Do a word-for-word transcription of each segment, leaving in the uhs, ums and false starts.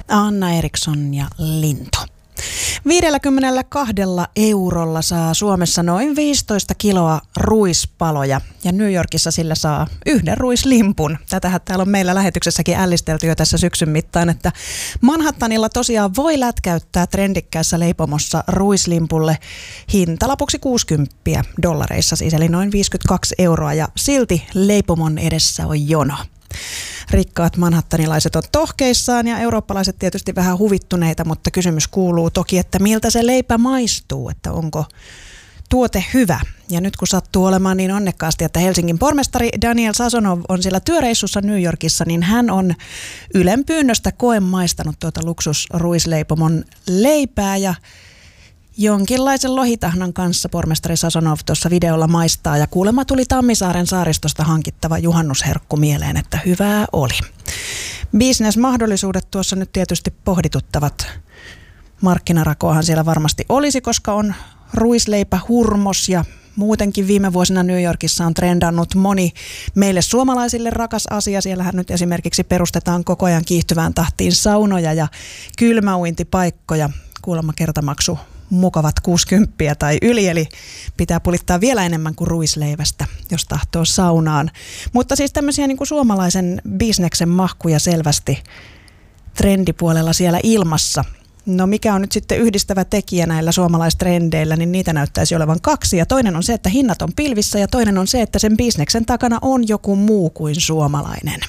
Anna Eriksson ja Lintu. viisikymmentäkaksi eurolla saa Suomessa noin viisitoista kiloa ruispaloja ja New Yorkissa sillä saa yhden ruislimpun. Tätähän täällä on meillä lähetyksessäkin ällistelty jo tässä syksyn mittaan, että Manhattanilla tosiaan voi lätkäyttää trendikkäässä leipomossa ruislimpulle hintalapuksi kuusikymmentä dollareissa siis, eli noin viisikymmentäkaksi euroa ja silti leipomon edessä on jono. Rikkaat manhattanilaiset on tohkeissaan ja eurooppalaiset tietysti vähän huvittuneita, mutta kysymys kuuluu toki, että miltä se leipä maistuu, että onko tuote hyvä. Ja nyt kun sattuu olemaan niin onnekkaasti, että Helsingin pormestari Daniel Sazonov on siellä työreissussa New Yorkissa, niin hän on Ylen pyynnöstä koemaistanut tuota luksusruisleipomon leipää ja jonkinlaisen lohitahnan kanssa pormestari Sazonov tuossa videolla maistaa ja kuulemma tuli Tammisaaren saaristosta hankittava juhannusherkku mieleen, että hyvää oli. Business-mahdollisuudet tuossa nyt tietysti pohdituttavat. Markkinarakoahan siellä varmasti olisi, koska on ruisleipä hurmos ja muutenkin viime vuosina New Yorkissa on trendannut moni meille suomalaisille rakas asia. Siellähän nyt esimerkiksi perustetaan koko ajan kiihtyvään tahtiin saunoja ja kylmäuintipaikkoja. Kuulemma kertamaksu mukavat kuusikymmentä tai yli, eli pitää pulittaa vielä enemmän kuin ruisleivästä, jos tahtoo saunaan. Mutta siis tämmöisiä niin kuin suomalaisen bisneksen mahkuja selvästi trendipuolella siellä ilmassa. No mikä on nyt sitten yhdistävä tekijä näillä suomalaistrendeillä, niin niitä näyttäisi olevan kaksi. Ja toinen on se, että hinnat on pilvissä ja toinen on se, että sen bisneksen takana on joku muu kuin suomalainen.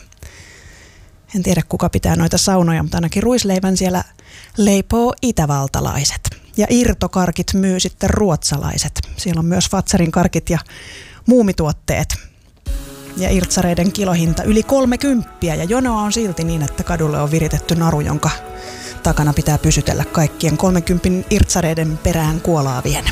En tiedä kuka pitää noita saunoja, mutta ainakin ruisleivän siellä leipoo itävaltalaiset. Ja irtokarkit myy sitten ruotsalaiset. Siellä on myös Fazerin karkit ja muumituotteet. Ja irtsareiden kilohinta yli kolmekymppiä ja jonoa on silti niin, että kadulle on viritetty naru, jonka takana pitää pysytellä kaikkien kolmenkympin irtsareiden perään kuolaavien.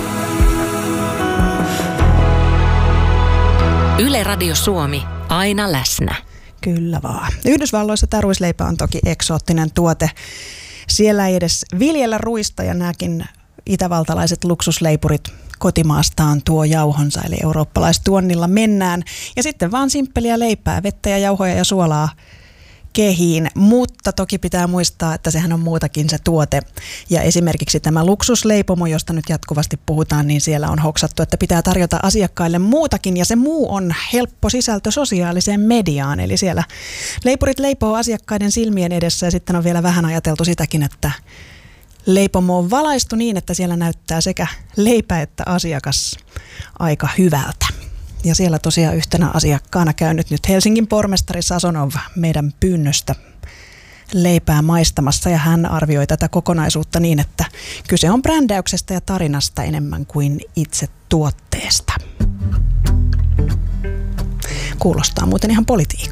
Yle Radio Suomi, aina läsnä. Kyllä vaan. Yhdysvalloissa tämä ruisleipä on toki eksoottinen tuote. Siellä ei edes viljellä ruista ja nämäkin itävaltalaiset luksusleipurit kotimaastaan tuo jauhonsa, eli eurooppalaistuonnilla mennään. Ja sitten vaan simppeliä leipää, vettä ja jauhoja ja suolaa kehiin, mutta toki pitää muistaa, että sehän on muutakin se tuote. Ja esimerkiksi tämä luksusleipomo, josta nyt jatkuvasti puhutaan, niin siellä on hoksattu, että pitää tarjota asiakkaille muutakin, ja se muu on helppo sisältö sosiaaliseen mediaan. Eli siellä leipurit leipoo asiakkaiden silmien edessä, ja sitten on vielä vähän ajateltu sitäkin, että leipomo on valaistu niin, että siellä näyttää sekä leipä että asiakas aika hyvältä. Ja siellä tosiaan yhtenä asiakkaana käynyt nyt Helsingin pormestari Sazonov meidän pyynnöstä leipää maistamassa. Ja hän arvioi tätä kokonaisuutta niin, että kyse on brändäyksestä ja tarinasta enemmän kuin itse tuotteesta. Kuulostaa muuten ihan politiikalta.